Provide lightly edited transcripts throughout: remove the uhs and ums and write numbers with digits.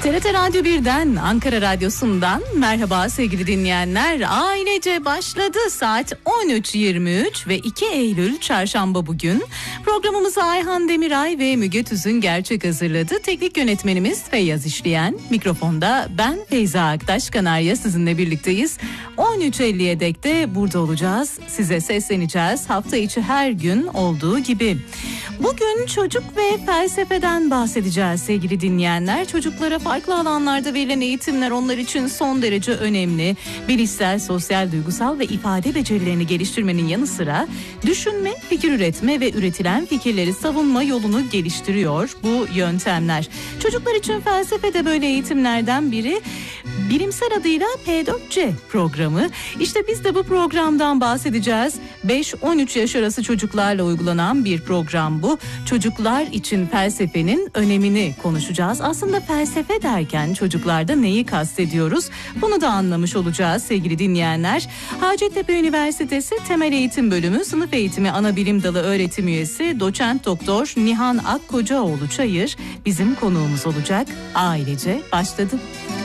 TRT Radyo 1'den, Ankara Radyosu'ndan merhaba sevgili dinleyenler. Ailece başladı, saat 13.23 ve 2 Eylül Çarşamba bugün. Programımızı Ayhan Demiray ve Müge Tüzün Gerçek hazırladı. Teknik yönetmenimiz Feyyaz İşleyen. Mikrofonda ben Feyza Aktaş Kanarya sizinle birlikteyiz. 13.50'ye dek de burada olacağız. Size sesleneceğiz. Hafta içi her gün olduğu gibi. Bugün çocuk ve felsefeden bahsedeceğiz sevgili dinleyenler. Çocuklara farklı alanlarda verilen eğitimler onlar için son derece önemli. Bilişsel, sosyal, duygusal ve ifade becerilerini geliştirmenin yanı sıra düşünme, fikir üretme ve üretilen fikirleri savunma yolunu geliştiriyor bu yöntemler. Çocuklar için felsefe de böyle eğitimlerden biri. Bilimsel adıyla P4C programı. İşte biz de bu programdan bahsedeceğiz. 5-13 yaş arası çocuklarla uygulanan bir program bu. Çocuklar için felsefenin önemini konuşacağız. Aslında felsefe derken çocuklarda neyi kastediyoruz? Bunu da anlamış olacağız sevgili dinleyenler. Hacettepe Üniversitesi Temel Eğitim Bölümü Sınıf Eğitimi Anabilim Dalı Öğretim Üyesi Doçent Doktor Nihan Akkocaoğlu Çayır bizim konuğumuz olacak. Ailece başladı.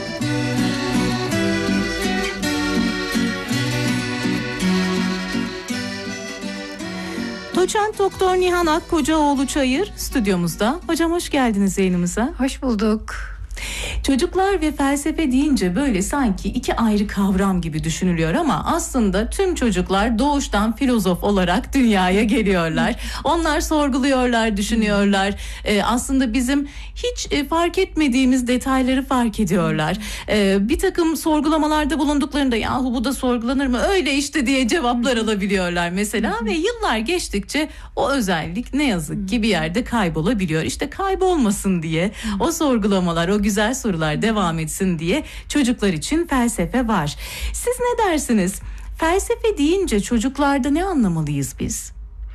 Doçent Doktor Nihan Akkocaoğlu Çayır stüdyomuzda. Hocam hoş geldiniz yayınımıza. Hoş bulduk. Çocuklar ve felsefe deyince böyle sanki iki ayrı kavram gibi düşünülüyor ama aslında tüm çocuklar doğuştan filozof olarak dünyaya geliyorlar. Onlar sorguluyorlar, düşünüyorlar. Aslında bizim hiç fark etmediğimiz detayları fark ediyorlar. Bir takım sorgulamalarda bulunduklarında yahu bu da sorgulanır mı öyle işte diye cevaplar alabiliyorlar mesela ve yıllar geçtikçe o özellik ne yazık ki bir yerde kaybolabiliyor. İşte kaybolmasın diye o sorgulamalar, o güzel sorular devam etsin diye çocuklar için felsefe var. Siz ne dersiniz? Felsefe deyince çocuklarda ne anlamalıyız biz?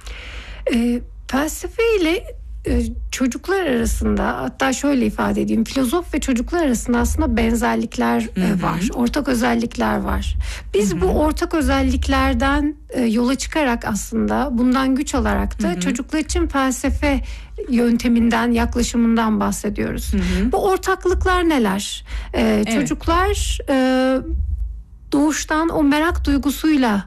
Felsefe ile çocuklar arasında, hatta şöyle ifade edeyim, filozof ve çocuklar arasında aslında benzerlikler var, ortak özellikler var. Biz bu ortak özelliklerden yola çıkarak aslında bundan güç alarak da çocuklar için felsefe yönteminden, yaklaşımından bahsediyoruz. Bu ortaklıklar neler? Çocuklar doğuştan o merak duygusuyla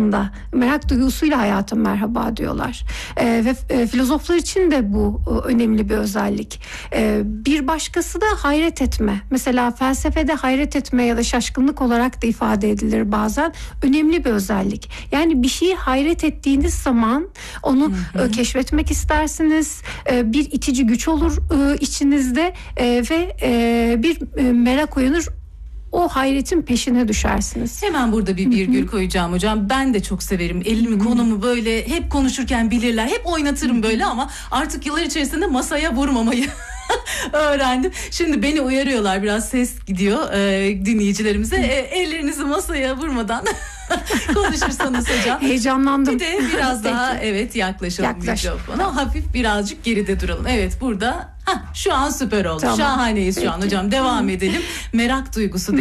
hayata merhaba diyorlar. Ve filozoflar için de bu önemli bir özellik. Bir başkası da hayret etme. Mesela felsefede hayret etme ya da şaşkınlık olarak da ifade edilir bazen. Önemli bir özellik. Yani bir şeyi hayret ettiğiniz zaman onu keşfetmek istersiniz. Bir itici güç olur içinizde ve bir merak uyanır. O hayretin peşine düşersiniz. Hemen burada bir virgül koyacağım hocam. Ben de çok severim. Elimi konumu böyle hep konuşurken bilirler. Hep oynatırım böyle ama artık yıllar içerisinde masaya vurmamayı öğrendim. Şimdi beni uyarıyorlar, biraz ses gidiyor dinleyicilerimize. Ellerinizi masaya vurmadan konuşursanız hocam. Heyecanlandım. Bir de biraz daha yaklaşalım mikrofona. Hafif birazcık geride duralım. Evet burada şu an süper oldu. Tamam. Şahaneyiz şu an hocam. Devam edelim. Merak duygusu